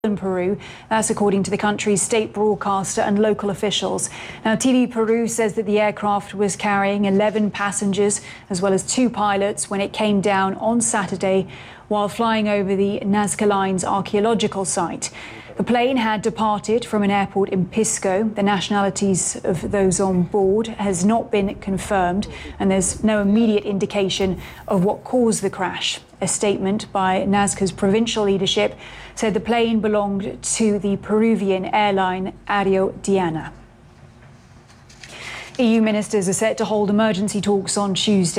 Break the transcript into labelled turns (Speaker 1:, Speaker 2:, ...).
Speaker 1: in Peru. That's according to the country's state broadcaster and local officials. Now, TV Peru says that the aircraft was carrying 11 passengers as well as 2 pilots when it came down on Saturday while flying over the Nazca Lines archaeological site. The plane had departed from an airport in Pisco. The nationalities of those on board has not been confirmed, and there's no immediate indication of what caused the crash. A statement by Nazca's provincial leadership said the plane belonged to the Peruvian airline Aero Diana. EU ministers are set to hold emergency talks on Tuesday.